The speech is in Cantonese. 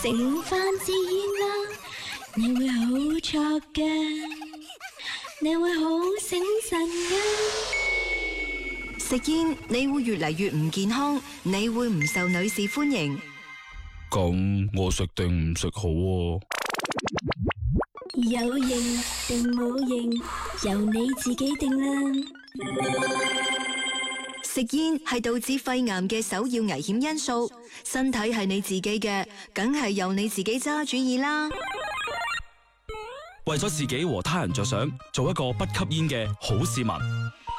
食完飯自然啦，你會好錯嘅，你會好醒神嘅。 食煙你會越嚟越唔健康，你會唔受女士歡迎。 咁我食定唔食好啊？ 有型定冇型，由你自己定啦。 食煙係導致肺癌嘅首要危險因素，身體係你自己嘅，梗係由你自己揸主意啦。 為咗自己和他人着想，做一個不吸煙嘅好市民。